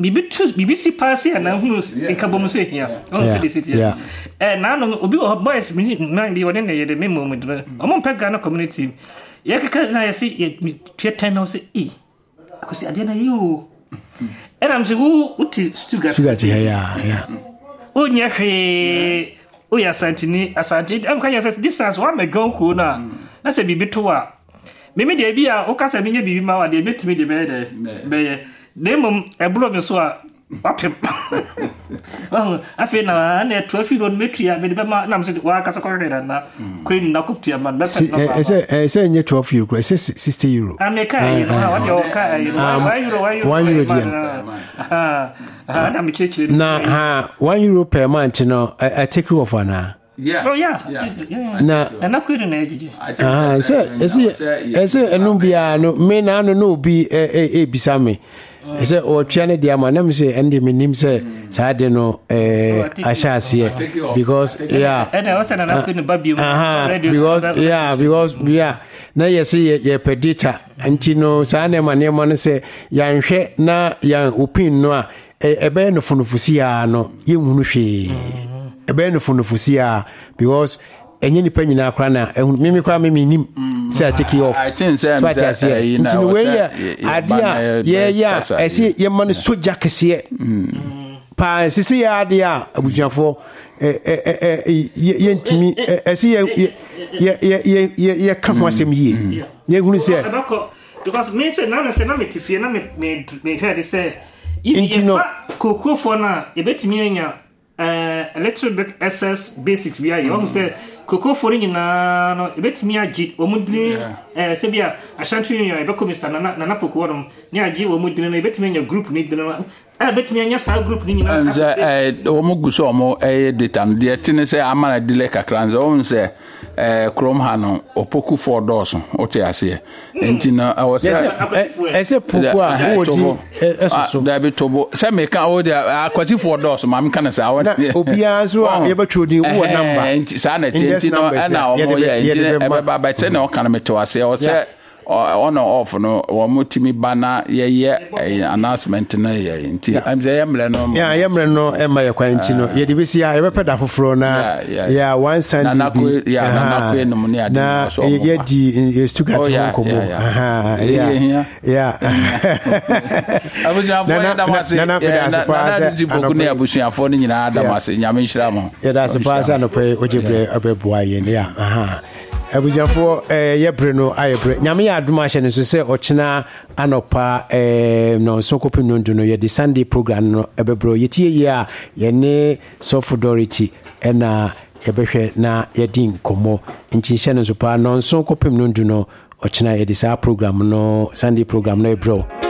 BBC pass and now who's in Kabomse here. Also, the city. And now, Obi boys, mind be within the memo with among Pagana community. Yaka, I see it, 10 hours E. I could see, I didn't you. And I'm saying, who is Stugat? Yeah. Oh, yeah, oh, yes, Santini, Asante. I'm going to say, this is one may go kuna. That's a bit too. Maybe the idea, Ocasa, maybe my, they met me the better. Demon, a blow so oh, I feel now, and 12 feet on Mitria, but the man said, work as a corridor and that Queen knock up to your man. I say, near 12 euro, 60 euro. I'm a kind, what your kind, why I'm kitchen. Now, €1 per month, you know, I take you off on her. Yeah. Oh, yeah. Now, and I couldn't edge. I say, Nubia, no, men, I don't know, be a besame. I said, or China, dear man, let me say, and the name say, Sadeno, I shall see it because, yeah, and I was an baby, because, now you see, your predictor, and you know, Sana, my name, and say, young she, na young upin noa, a band of Funufusia, no, you munushi, a band of Funufusia, because. And any penny now, Crana, and Mimi Cram me, say, I take you off. I think, so I say, in the way, yeah, I see your money so jackets here. Pa, see, idea, Abuja for to me, I see ye come once a year. You're going to say, because me say, now, if you may hear to say, if you know, Coco for now, a bit me a little bit SS basics, we are young, say. Coco for in a bit me a jit or mudley, Sabia, a shanty, a becomist and Nanapoquorum, near G or mudley, a bit me a group need the bet me a yes, group needing Omogusomo, a detan, dear Tennessee, Amana Dileka Crans, own say, Chrome Hano, or Poku 4 doors, or Tiasia. And Tina, I was I said, there be Tobo, some make out there, quasi 4 doors, Mam Canas, I want Obias who are able to do one number, and sanity. And now, by 10 or can to us, or say, on or off, no, or Mutimi Bana, announcement. I'm the emblem. Yeah, I am no, and my acquaintance. Yet, if you see, I repeat that for Frona. Yeah, one Sunday, now, yet you took out. Yeah. I was that's a pass and a pay, which you play a boy in. Yeah. Abujafo yebreno ayebre nyame adumashe ne so se ochina anopa no sokopi nonduno ye the Sunday program no ebebro yetie ye a ye ne Sofudority na yebehwe na yedin komo nchinshe ne so pa no sokopi nonduno ochina ye the program no Sunday program no ebro